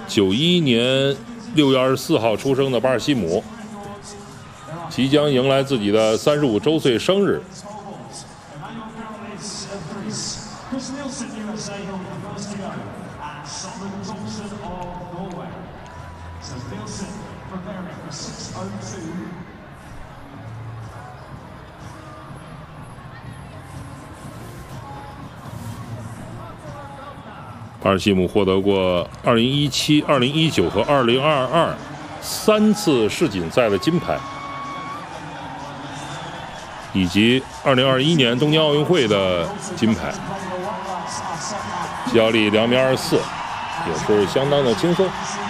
91年6月24号出生的巴尔西姆，即将迎来自己的35周岁生日。巴尔西姆获得过2017、2019和2022 3次世锦赛的金牌，以及2021年东京奥运会的金牌。脚力2.24米，也是相当的轻松。